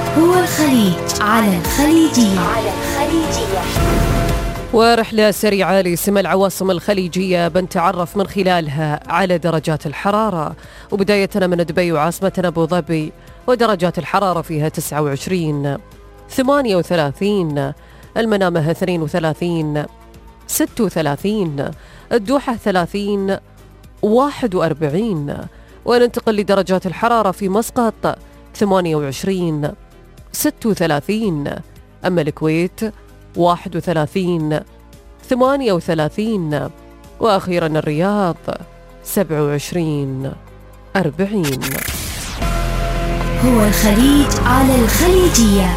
هو الخليج على الخليجية. ورحلة سريعة لسمى العواصم الخليجية بنتعرف من خلالها على درجات الحرارة، وبداية من دبي وعاصمتنا أبو ظبي، ودرجات الحرارة فيها 29 38، المنامة 32 36، الدوحة 30 41. وننتقل لدرجات الحرارة في مسقط 28 36، أما الكويت 31 38، وأخيرا الرياض 27 40. هو الخليج على الخليجية.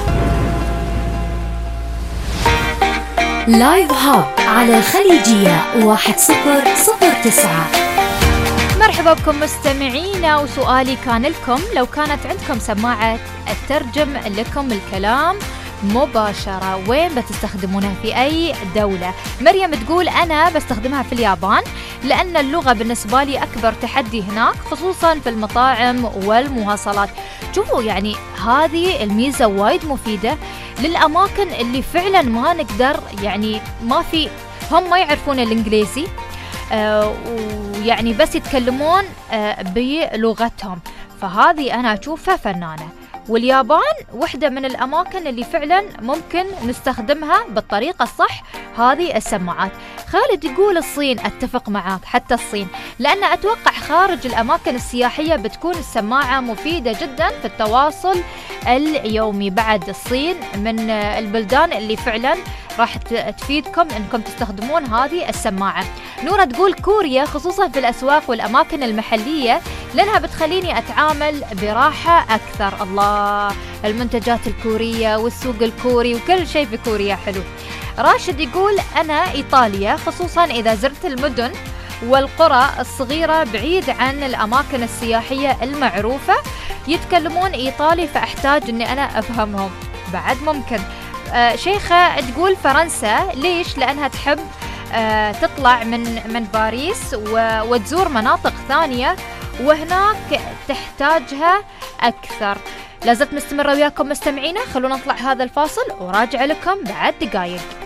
لايف هاب على الخليجية 1009. مرحبا بكم مستمعينا، وسؤالي كان لكم: لو كانت عندكم سماعة تترجم لكم الكلام مباشرة، وين بتستخدمونها؟ في أي دولة؟ مريم تقول أنا بستخدمها في اليابان، لأن اللغة بالنسبة لي أكبر تحدي هناك، خصوصا في المطاعم والمواصلات. شوفوا، يعني هذه الميزة وايد مفيدة للأماكن اللي فعلا ما نقدر، يعني هم ما يعرفون الإنجليزي، ويعني بس يتكلمون بلغتهم، فهذه أنا أشوفها فنانة. واليابان واحدة من الأماكن اللي فعلا ممكن نستخدمها بالطريقة الصح هذه السماعات. خالد يقول الصين، أتفق معاك، حتى الصين، لأن أتوقع خارج الأماكن السياحية بتكون السماعة مفيدة جدا في التواصل اليومي. بعد الصين من البلدان اللي فعلا راح تفيدكم أنكم تستخدمون هذه السماعة. نورة تقول كوريا، خصوصا في الأسواق والأماكن المحلية، لأنها بتخليني أتعامل براحة أكثر. الله، المنتجات الكورية والسوق الكوري وكل شيء في كوريا حلو. راشد يقول أنا إيطاليا، خصوصا إذا زرت المدن والقرى الصغيرة بعيد عن الأماكن السياحية المعروفة، يتكلمون إيطالي فأحتاج أني أنا أفهمهم. بعد ممكن. شيخة تقول فرنسا، ليش؟ لأنها تحب تطلع من باريس وتزور مناطق ثانية، وهناك تحتاجها أكثر. لازلت مستمرة وياكم مستمعينا، خلونا نطلع هذا الفاصل وراجع لكم بعد دقايق.